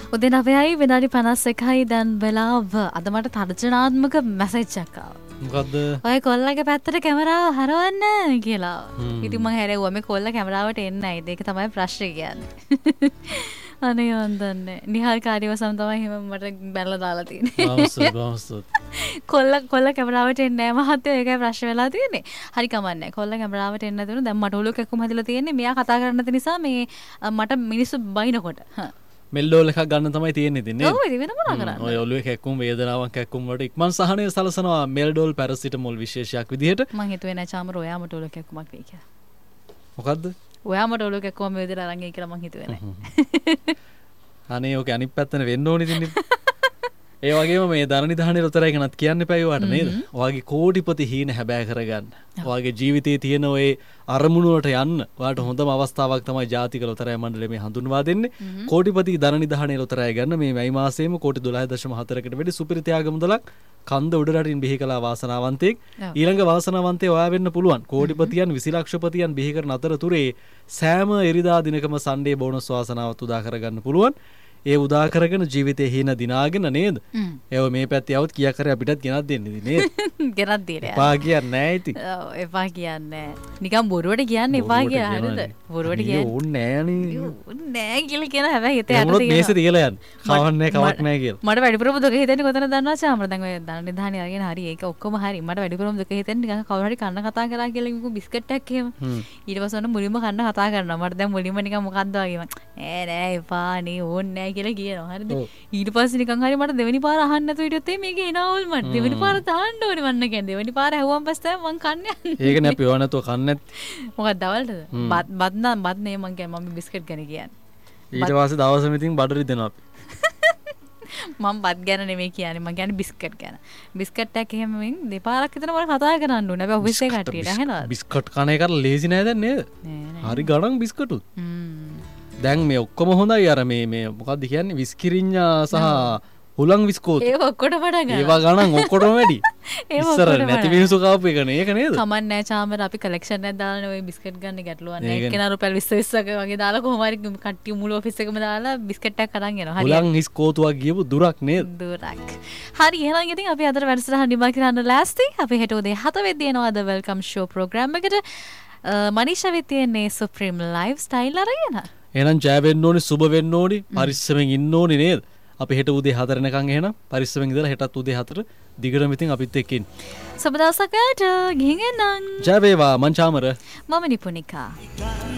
උදේ 9යි විනාඩි 51යි දැන් වෙලාව. අද මට තර්ජනාත්මක මැසේජ් එකක් ආවා. මොකද්ද? ඔය කොල්ලගේ පැත්තට කැමරාව හරවන්න කියලා. ඉතින් මම හැරෙව්වා මේ කොල්ල කැමරාවට එන්නේ නැයිද? ඒක තමයි ප්‍රශ්නේ කියන්නේ. අනේ වන්දන්නේ. නිහාල් කාර්යවසම් තමයි එහෙම මට බැලලා දාලා තියෙන්නේ. කොල්ල කැමරාවට එන්නේ නැහැ මහත්තයෝ. ඒකයි ප්‍රශ්න වෙලා තියෙන්නේ. හරි කමන්නේ. කොල්ල කැමරාවට එන්නේ නැතුණු දැන් මට ඔලුව කැක්කුම හැදලා තියෙන්නේ. මෙයා කතා කරන්නේ නැති නිසා මේ මට මිනිස්සු බයිනකොට. මෙල්ඩෝල් එකක් ගන්න තමයි තියෙන්නේ ඉතින් නේ. ඔව් ඉතින් වෙන මොනවා කරන්නේ. ඔය ඔළුවේ කැක්කුම් වේදනාවක් කැක්කුම් වලට ඉක්මන් සහනය සලසනවා මෙල්ඩෝල් පැරසිටමෝල් විශේෂයක් විදිහට. මං හිතුවේ නෑ චාමර ඔයාමට ඔළුව කැක්කුමක් වෙයි කියලා. මොකද්ද? ඔයාමට ඔළුව කැක්කුම මේ විදිහට අරන් එයි කියලා මං හිතුවේ නෑ. අනේ ඔක අනිත් පැත්තනේ වෙන්න ඕනේ ඉතින්. ඒ වගේම මේ ධන නිධානයේ උතරයි කනත් කියන්න එපා ඒවට නේද? ඔයාගේ කෝටිපති හීන හැබෑ කරගන්න. ඔයාගේ ජීවිතයේ තියෙන ඔය අරමුණු වලට යන්න ඔයාට හොඳම අවස්ථාවක් තමයි ජාතික ලොතරැයි මණ්ඩලය මේ හඳුන්වා දෙන්නේ. කෝටිපති ධන නිධානයේ ලොතරැයි ගන්න මේ මැයි මාසයේම කෝටි 12.4කට වැඩි සුපිරි ත්‍යාග මුදලක් කන්ද උඩ රටින් බිහි කළා වාසනාවන්තයෙක්. ඊළඟ වාසනාවන්තය ඔයා වෙන්න පුළුවන්. කෝටිපතියන් 20 ලක්ෂපතියන් බිහි කරන අතරතුරේ සෑම ඉරිදා දිනකම සන්ඩේ බෝනස් වාසනාවත් උදා කරගන්න පුළුවන්. ඒ උදා කරගෙන ජීවිතේ හීන දිනාගෙන නේද? ඒව මේ පැත්තේ આવුත් කියා කරේ අපිටත් ගෙනත් දෙන්න ඉතින් නේද? ගෙනත් දෙන්න. එපා කියන්නේ නැහැ ඉතින්. ඔව් එපා කියන්නේ නැහැ. නිකන් බොරුවට කියන්නේ එපා කියලා හරිද? බොරුවට කියන්නේ. ඕන්නේ නෑනේ. ඕන්නේ නෑ කියලා කියන හැබැයි හිතේ අර තියෙනවා. මේසෙ තියලා යන්න. කවන්නේ කවක් නැහැ කියලා. මට වැඩිපුරම දුක හිතෙන්නේ කොතනද දන්නවද චාමර? දැන් ඔය ධන නිධානය අරගෙන හරි ඒක ඔක්කොම හරි. මට වැඩිපුරම දුක හිතෙන්නේ නිකන් කවුරු හරි කන්න කතා කරා කියලා කිව්ව බිස්කට් එකක් එහෙම. ඊට පස්සේ ඔන්න මුලින්ම කන්න කතා කරනවා. මට දැන් මුලින්ම නිකන් මොකද්ද වගේ නෑ එපා නේ ඕන්නේ නෑ කියලා කියනවා. හරිද? ඊට පස්සේ නිකන් හරි මට දෙවෙනි පාර අහන්න නැතුව හිටියොත් මේක එනවල් මට දෙවෙනි පාර තාන්න ඕනේ මන්න කියන්නේ. දෙවෙනි පාර ඇහුවම පස්සේ මං කන්නේ. ඒකනේ අපි ඕන නැතුව කන්නේ නැත්. මොකක්ද දවල්ටද? බත් නේ මං කියන්නේ මම බිස්කට් ගැන කියන්නේ. ඊට පස්සේ දවසෙම ඉතින් බඩරි දෙනවා අපි. මම බත් ගැන නෙමෙයි කියන්නේ මං කියන්නේ බිස්කට් ගැන. බිස්කට් එකක් එහෙම දෙපාරක් විතර මම කතා කරන්න ඕනේ. හැබැයි ඔෆිස් එකේ කට්ටියට ඇහෙනවද? බිස්කට් කන එක ලේසි නෑ දැන් නේද? හරි ගණන් බිස්කටුත්. දැන් මේ ඔක්කොම හොඳයි අර මේ මොකක්ද කියන්නේ විස්කිරිඤ්ඤා සහ හුලං විස්කෝත් ඒව ඔක්කොට වඩා ගන්න. ඒවා ගණන් ඔක්කොටම වැඩි. ඉස්සර නැති මිනිස්සු කාපු එක නේ ඒක නේද? කමන්නේ නැහැ චාමර අපි කලෙක්ෂන් එකක් දාලානේ ඔය බිස්කට් ගන්න ගැටලුවක් නැහැ. එක්කෙනා රුපියල් 20 20ක වගේ දාලා කොහොම හරි කට්ටිය මුළු ඔෆිස් එකම දාලා බිස්කට් එකක් අරන් එනවා. හරි. හුලං විස්කෝතුවක් ගියපු දුරක් නේද? දුරක්. හරි එහෙනම් ඉතින් අපි අදට වැඩසටහන නිමා කරන්න ලෑස්ති. අපි හෙට උදේ 7 වෙද්දී එනවා අද වෙල්කම් ෂෝ ප්‍රෝග්‍රෑම් එකට. මනීෂා වෙතියන්නේ සුප්‍රීම් ලයිෆ් ස්ටයිල් අරගෙන. එහෙනම් ජය වෙන්න ඕනේ සුබ වෙන්න ඕනේ පරිස්සමෙන් ඉන්න ඕනේ නේද? අපි හෙට උදේ 4 වෙනකන් එහෙනම් පරිස්සමෙන් ඉඳලා හෙටත් උදේ 4 දිගටම ඉතින් අපිත් එක්ක ඉන්න. සුබ දවසකට ගිහින් එන්නම්. ජය වේවා මං චාමර. මම නිපුනිකා.